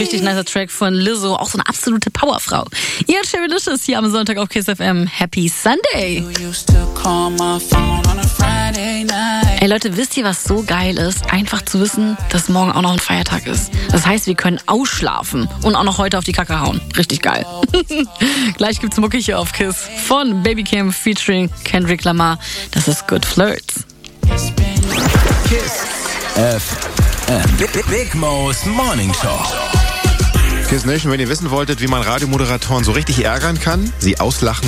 Richtig nicer Track von Lizzo, auch so eine absolute Powerfrau. Ihr hört Sherilicious hier am Sonntag auf Kiss FM. Happy Sunday! Ey Leute, wisst ihr, was so geil ist? Einfach zu wissen, dass morgen auch noch ein Feiertag ist. Das heißt, wir können ausschlafen und auch noch heute auf die Kacke hauen. Richtig geil. Gleich gibt's Mucke hier auf Kiss von Baby Kim featuring Kendrick Lamar. Das ist Good Flirts. Kiss FM. Big Mo's Morning Show. Kiss Nation, wenn ihr wissen wolltet, wie man Radiomoderatoren so richtig ärgern kann, sie auslachen